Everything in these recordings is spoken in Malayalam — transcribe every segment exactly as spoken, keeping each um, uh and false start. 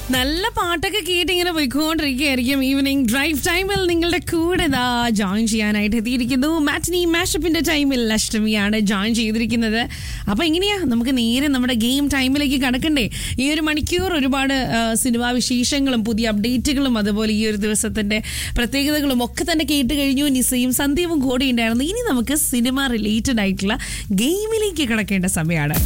നല്ല പാട്ടൊക്കെ കേട്ട് ഇങ്ങനെ പോയിക്കൊണ്ടിരിക്കുകയായിരിക്കും. ഈവനിങ് ഡ്രൈവ് ടൈമിൽ നിങ്ങളുടെ കൂടെ ഇതാ ജോയിൻ ചെയ്യാനായിട്ട് എത്തിയിരിക്കുന്നു. മാറ്റിനി മാഷപ്പിന്റെ ടൈമിൽ അഷ്ടമിയാണ് ജോയിൻ ചെയ്തിരിക്കുന്നത്. അപ്പൊ എങ്ങനെയാ നമുക്ക് നേരെ നമ്മുടെ ഗെയിം ടൈമിലേക്ക് കടക്കണ്ടേ? ഈ ഒരു മണിക്കൂർ ഒരുപാട് സിനിമാ വിശേഷങ്ങളും പുതിയ അപ്ഡേറ്റുകളും അതുപോലെ ഈ ഒരു ദിവസത്തിന്റെ പ്രത്യേകതകളും ഒക്കെ തന്നെ കേട്ട് കഴിഞ്ഞു. നിസയും സന്ധ്യവും കൂടെ ഉണ്ടായിരുന്നു. ഇനി നമുക്ക് സിനിമ റിലേറ്റഡ് ആയിട്ടുള്ള ഗെയിമിലേക്ക് കടക്കേണ്ട സമയമാണ്.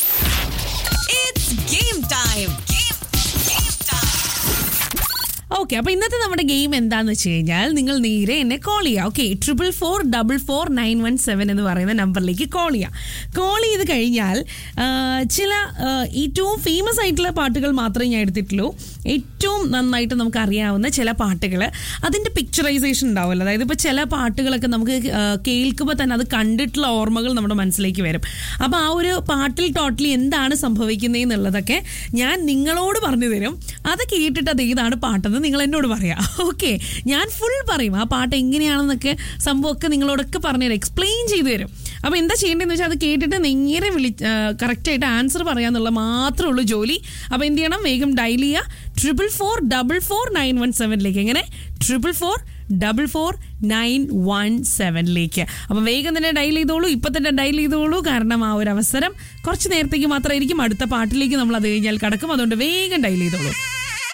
ഓക്കെ, അപ്പൊ ഇന്നത്തെ നമ്മുടെ ഗെയിം എന്താന്ന് വെച്ച് കഴിഞ്ഞാൽ നിങ്ങൾ നേരെ എന്നെ കോൾ ചെയ്യാം. Okay, triple four double four nine one seven എന്ന് പറയുന്ന നമ്പറിലേക്ക് കോൾ ചെയ്യാം. കോൾ ചെയ്ത് കഴിഞ്ഞാൽ ചില ഏറ്റവും ഫേമസ് ആയിട്ടുള്ള പാട്ടുകൾ മാത്രമേ ഞാൻ എടുത്തിട്ടുള്ളൂ. ഏറ്റവും നന്നായിട്ട് നമുക്ക് അറിയാവുന്ന ചില പാട്ടുകൾ, അതിൻ്റെ പിക്ചറൈസേഷൻ ഉണ്ടാവുമല്ലോ. അതായത് ഇപ്പോൾ ചില പാട്ടുകളൊക്കെ നമുക്ക് കേൾക്കുമ്പോൾ തന്നെ അത് കണ്ടിട്ടുള്ള ഓർമ്മകൾ നമ്മുടെ മനസ്സിലേക്ക് വരും. അപ്പോൾ ആ ഒരു പാട്ടിൽ ടോട്ടലി എന്താണ് സംഭവിക്കുന്നത് എന്നുള്ളതൊക്കെ ഞാൻ നിങ്ങളോട് പറഞ്ഞു തരും. അത് കേട്ടിട്ട് അത് ഏതാണ് പാട്ടെന്ന് നിങ്ങൾ എന്നോട് പറയാം. ഓക്കെ, ഞാൻ ഫുൾ പറയും ആ പാട്ട് എങ്ങനെയാണെന്നൊക്കെ സംഭവമൊക്കെ നിങ്ങളോടൊക്കെ പറഞ്ഞുതരും, എക്സ്പ്ലെയിൻ ചെയ്തു തരും. അപ്പോൾ എന്താ ചെയ്യേണ്ടതെന്ന് വെച്ചാൽ അത് കേട്ടിട്ട് നേരെ വിളി കറക്റ്റായിട്ട് ആൻസർ പറയാന്നുള്ള മാത്രമേ ഉള്ളൂ ജോലി. അപ്പോൾ എന്ത് ചെയ്യണം, വേഗം ഡയൽ ചെയ്യുക triple four double four nine one സെവനിലേക്ക്. എങ്ങനെ triple four double four nine one സെവനിലേക്ക്. അപ്പം വേഗം തന്നെ ഡയൽ ചെയ്തോളൂ, ഇപ്പം തന്നെ ഡയൽ ചെയ്തോളൂ. കാരണം ആ ഒരു അവസരം കുറച്ച് നേരത്തേക്ക് മാത്രമായിരിക്കും. അടുത്ത പാട്ടിലേക്ക് നമ്മൾ അത് കഴിഞ്ഞാൽ കടക്കും. അതുകൊണ്ട് വേഗം ഡയൽ ചെയ്തോളൂ.